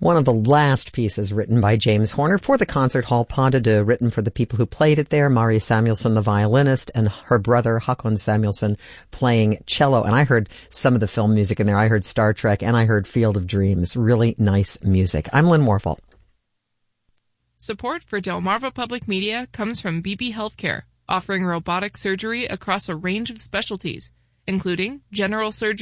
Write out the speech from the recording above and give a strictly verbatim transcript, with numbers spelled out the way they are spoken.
One of the last pieces written by James Horner for the Concert Hall Pas de Deux, written for the people who played it there, Mari Samuelsson, the violinist, and her brother, Håkon Samuelsson, playing cello. And I heard some of the film music in there. I heard Star Trek, and I heard Field of Dreams. Really nice music. I'm Lynn Morfalt. Support for Delmarva Public Media comes from B B Healthcare, offering robotic surgery across a range of specialties, including general surgery,